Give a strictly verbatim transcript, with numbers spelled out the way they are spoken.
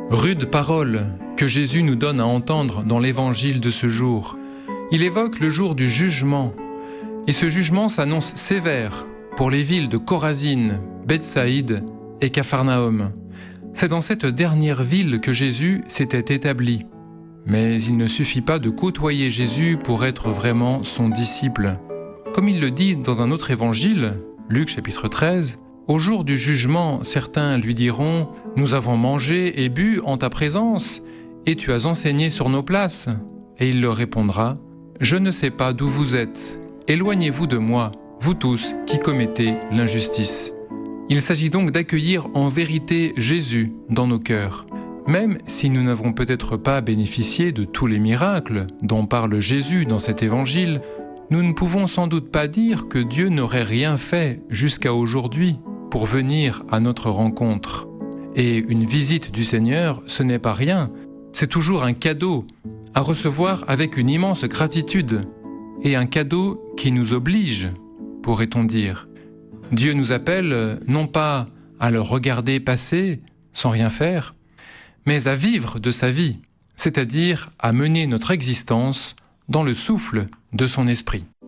Rude parole que Jésus nous donne à entendre dans l'évangile de ce jour. Il évoque le jour du jugement, et ce jugement s'annonce sévère pour les villes de Chorazine, Bethsaïde et Capharnaüm. C'est dans cette dernière ville que Jésus s'était établi. Mais il ne suffit pas de côtoyer Jésus pour être vraiment son disciple. Comme il le dit dans un autre évangile, Luc chapitre treize, « Au jour du jugement, certains lui diront « Nous avons mangé et bu en ta présence, et tu as enseigné sur nos places. » Et il leur répondra « Je ne sais pas d'où vous êtes. Éloignez-vous de moi, vous tous qui commettez l'injustice. » Il s'agit donc d'accueillir en vérité Jésus dans nos cœurs. Même si nous n'avons peut-être pas bénéficié de tous les miracles dont parle Jésus dans cet évangile, nous ne pouvons sans doute pas dire que Dieu n'aurait rien fait jusqu'à aujourd'hui pour venir à notre rencontre. Et une visite du Seigneur, ce n'est pas rien, c'est toujours un cadeau à recevoir avec une immense gratitude, et un cadeau qui nous oblige, pourrait-on dire. Dieu nous appelle non pas à le regarder passer sans rien faire, mais à vivre de sa vie, c'est-à-dire à mener notre existence dans le souffle de son esprit.